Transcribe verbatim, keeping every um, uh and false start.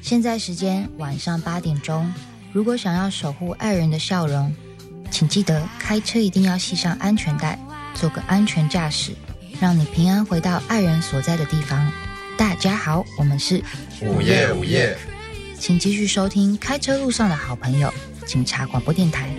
现在时间晚上八点钟，如果想要守护爱人的笑容，请记得开车一定要系上安全带，做个安全驾驶，让你平安回到爱人所在的地方。大家好，我们是午夜午夜， 请继续收听开车路上的好朋友警察广播电台。